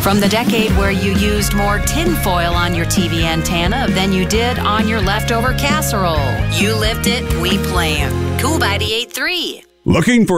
From the decade where you used more tinfoil on your TV antenna than you did on your leftover casserole. You lived it, we planned. Cool 98.3. Looking for